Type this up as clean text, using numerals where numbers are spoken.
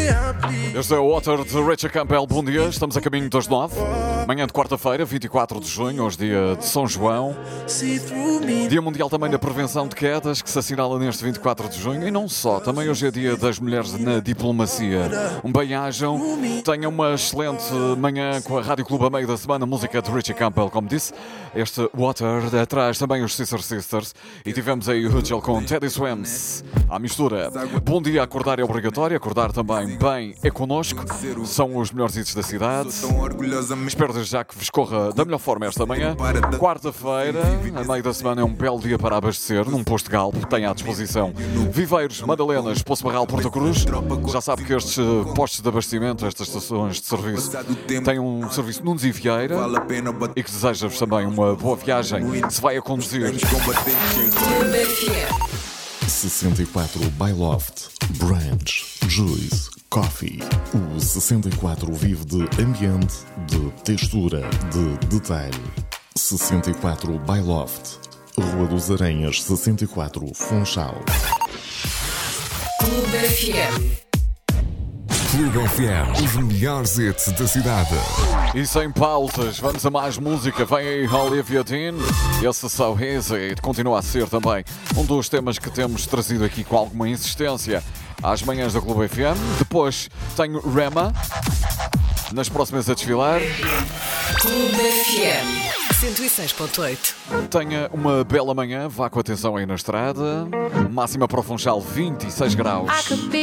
Este é o Water de Richard Campbell. Bom dia, estamos a caminho das 9. Manhã de quarta-feira, 24 de junho, hoje dia de São João. Dia Mundial também da Prevenção de Quedas, que se assinala neste 24 de junho. E não só, também hoje é dia das mulheres na diplomacia. Bem-ajam, tenham uma excelente manhã com a Rádio Clube a meio da semana. Música de Richard Campbell, como disse. Este Water, atrás também os Sister Sisters. E tivemos aí o Hudgel com Teddy Swims à mistura. Bom dia, acordar é obrigatório, acordar também bem é connosco. São os melhores hits da cidade. Espero desde já que vos corra da melhor forma esta manhã. Quarta-feira, a meio da semana, é um belo dia para abastecer num posto Galp. Tem à disposição Viveiros, Madalenas, Poço Barral, Porto Cruz. Já sabe que estes postos de abastecimento, estas estações de serviço, têm um serviço Nunes e Vieira e que deseja-vos também uma boa viagem se vai a conduzir. 64 by Loft, Branch, Juice, Coffee. O 64 vive de ambiente, de textura, de detalhe. 64 by Loft, Rua dos Aranhas, 64, Funchal. Clube FM. Clube FM, os melhores hits da cidade. E sem pautas, vamos a mais música. Vem aí Olivia Dean. Esse So Easy continua a ser também um dos temas que temos trazido aqui com alguma insistência às manhãs da Clube FM. Depois tenho Rema nas próximas a desfilar. Clube FM 106.8. Tenha uma bela manhã, vá com atenção aí na estrada. Máxima para o Funchal 26 graus.